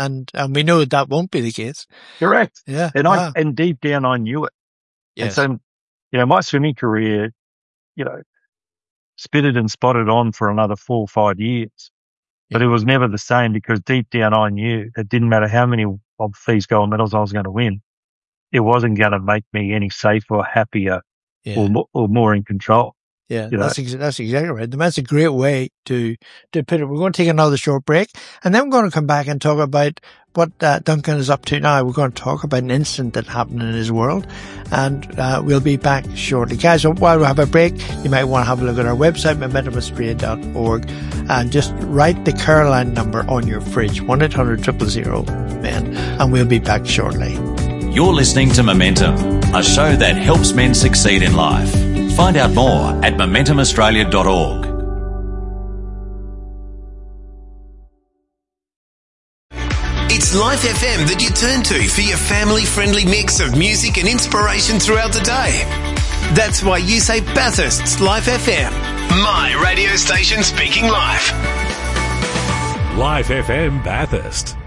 And we know that won't be the case. Correct. Yeah. And deep down I knew it. Yes. And so, my swimming career, spitted and spotted on for another 4 or 5 years. But it was never the same because deep down I knew it didn't matter how many of these gold medals I was going to win. It wasn't going to make me any safer, happier, or more in control. Yeah, that's exactly right. That's a great way to put it. We're going to take another short break, and then we're going to come back and talk about what Duncan is up to now. We're going to talk about an incident that happened in his world, and we'll be back shortly. Guys, so while we have a break, you might want to have a look at our website, momentumaustralia.org, and just write the Caroline number on your fridge, 1-800-000-MEN, and we'll be back shortly. You're listening to Momentum, a show that helps men succeed in life. Find out more at momentumaustralia.org. It's Life FM that you turn to for your family-friendly mix of music and inspiration throughout the day. That's why you say Bathurst's Life FM. My radio station speaking life. Life FM Bathurst.